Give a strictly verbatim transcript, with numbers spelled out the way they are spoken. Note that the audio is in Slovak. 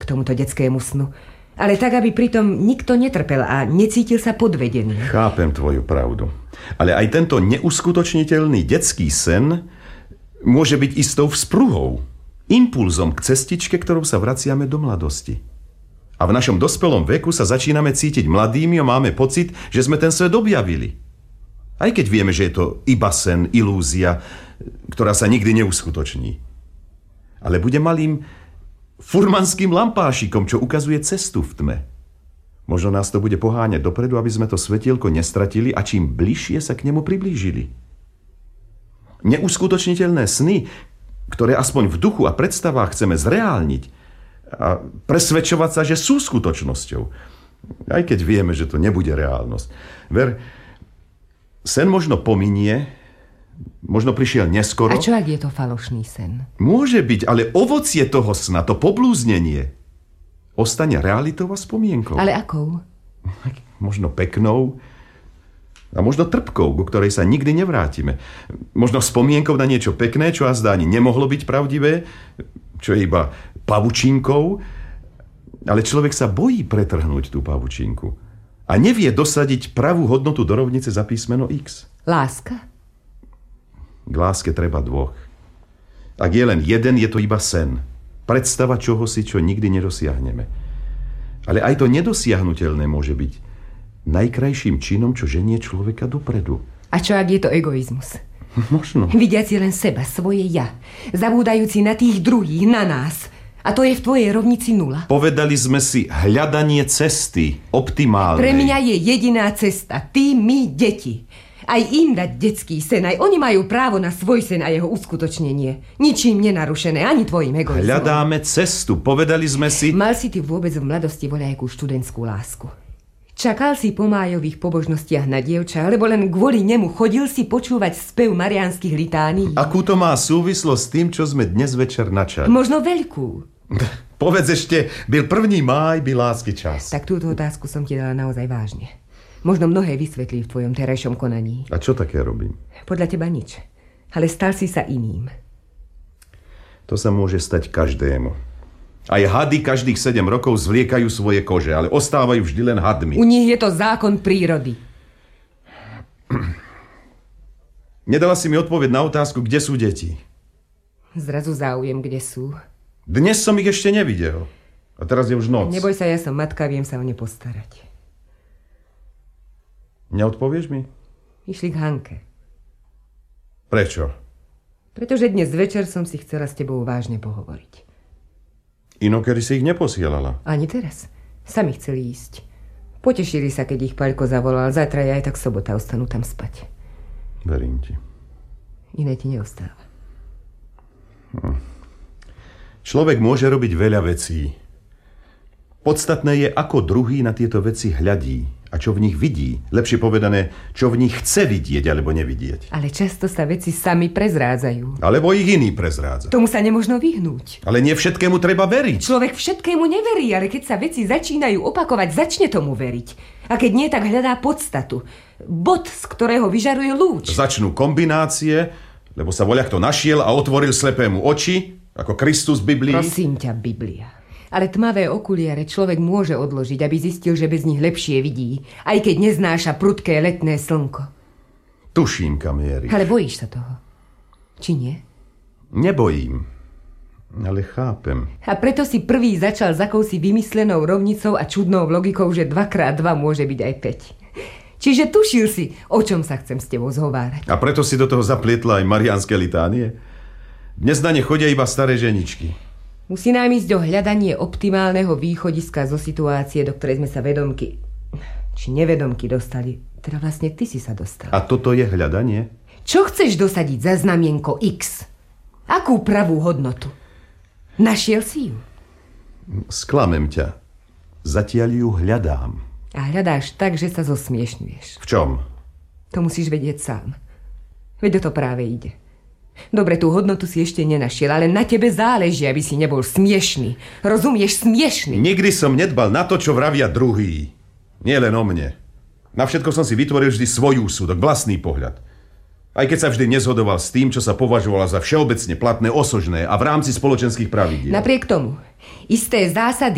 tomuto detskému snu. Ale tak, aby pritom nikto netrpel a necítil sa podvedený. Chápem tvoju pravdu. Ale aj tento neuskutočniteľný detský sen môže byť istou vzpruhou, impulzom k cestičke, ktorou sa vraciame do mladosti. A v našom dospelom veku sa začíname cítiť mladými a máme pocit, že sme ten svet objavili. Aj keď vieme, že je to iba sen, ilúzia, ktorá sa nikdy neuskutoční. Ale bude malým furmanským lampášikom, čo ukazuje cestu v tme. Možno nás to bude poháňať dopredu, aby sme to svetielko nestratili a čím bližšie sa k nemu priblížili. Neuskutočniteľné sny, ktoré aspoň v duchu a predstavách chceme zreálniť a presvedčovať sa, že sú skutočnosťou. Aj keď vieme, že to nebude reálnosť. Ver, sen možno pominie, možno prišiel neskoro. A čo, ak je to falošný sen? Môže byť, ale ovocie toho sna, to poblúznenie, ostane realitou a spomienkou. Ale akou? Možno peknou a možno trpkou, ku ktorej sa nikdy nevrátime. Možno spomienkou na niečo pekné, čo azda ani nemohlo byť pravdivé, čo je iba pavučinkou, ale človek sa bojí pretrhnúť tú pavučinku a nevie dosadiť pravú hodnotu do rovnice za písmeno X. Láska? K láske treba dvoch. Ak je len jeden, je to iba sen. Predstava čohosi, čo nikdy nedosiahneme. Ale aj to nedosiahnuteľné môže byť najkrajším činom, čo ženie človeka dopredu. A čo, ak je to egoizmus? Možno. Vidiaci len seba, svoje ja. Zabúdajúci na tých druhých, na nás. A to je v tvojej rovnici nula. Povedali sme si hľadanie cesty, optimálnej. Pre mňa je jediná cesta. Ty, my, deti. Aj im dať detský sen, aj oni majú právo na svoj sen a jeho uskutočnenie. Ničím nenarušené, ani tvojim egoizmom. Hľadáme cestu, povedali sme si... Mal si ty vôbec v mladosti voľajakú študentskú lásku? Čakal si po májových pobožnostiach na dievča, lebo len kvôli nemu chodil si počúvať spev mariánskych litánií? Akú to má súvislosť s tým, čo sme dnes večer načali? Možno veľkú. Povedz ešte, byl prvý máj, byl lásky čas. Tak túto otázku som ti dala naozaj vážne. Možno mnohé vysvetlí v tvojom terajšom konaní. A čo také robím? Podľa teba nič. Ale stal si sa iným. To sa môže stať každému. Aj hady každých sedem rokov zvliekajú svoje kože, ale ostávajú vždy len hadmi. U nich je to zákon prírody. Nedala si mi odpoveď na otázku, kde sú deti. Zrazu záujem, kde sú. Dnes som ich ešte nevidel. A teraz je už noc. Neboj sa, ja som matka, viem sa o ne postarať. Neodpovieš mi? Išli k Hanke. Prečo? Pretože dnes večer som si chcela s tebou vážne pohovoriť. Inokedy si ich neposielala. Ani teraz. Sami chceli ísť. Potešili sa, keď ich Paľko zavolal. Zajtra je aj tak sobota, ostanú tam spať. Verím ti. Iné ti neostáva. Hm. Človek môže robiť veľa vecí. Podstatné je, ako druhý na tieto veci hľadí. A čo v nich vidí, lepšie povedané, čo v nich chce vidieť alebo nevidieť. Ale často sa veci sami prezrádzajú. Alebo ich iný prezrádza. Tomu sa nemožno vyhnúť. Ale nie všetkému treba veriť. Človek všetkému neverí, ale keď sa veci začínajú opakovať, začne tomu veriť. A keď nie, tak hľadá podstatu. Bod, z ktorého vyžaruje lúč. Začnú kombinácie, lebo sa voľakto našiel a otvoril slepému oči, ako Kristus v Biblii. Prosím ťa, Biblia. Ale tmavé okuliare človek môže odložiť, aby zistil, že bez nich lepšie vidí, aj keď neznáša prudké letné slnko. Tuším, kam mieríš. Ale bojíš sa toho? Či nie? Nebojím, ale chápem. A preto si prvý začal s akousi vymyslenou rovnicou a čudnou logikou, že dva krát dva môže byť aj päť. Čiže tušil si, o čom sa chcem s tebou zhovárať. A preto si do toho zaplietla aj mariánske litánie? Dnes na ne chodia iba staré ženičky. Musí nám ísť o hľadanie optimálneho východiska zo situácie, do ktorej sme sa vedomky, či nevedomky dostali. Teda vlastne ty si sa dostal. A toto je hľadanie? Čo chceš dosadiť za znamienko X? Akú pravú hodnotu? Našiel si ju? Sklamem ťa. Zatiaľ ju hľadám. A hľadáš tak, že sa zosmiešňuješ. V čom? To musíš vedieť sám. Veď o to práve ide. Dobre, tú hodnotu si ešte nenašiel, ale na tebe záleží, aby si nebol smiešný. Rozumieš, smiešný. Nikdy som nedbal na to, čo vravia druhý. Nie len o mne. Na všetko som si vytvoril vždy svoj úsudok, vlastný pohľad. Aj keď sa vždy nezhodoval s tým, čo sa považovalo za všeobecne platné, osožné a v rámci spoločenských pravidiel. Napriek tomu, isté zásady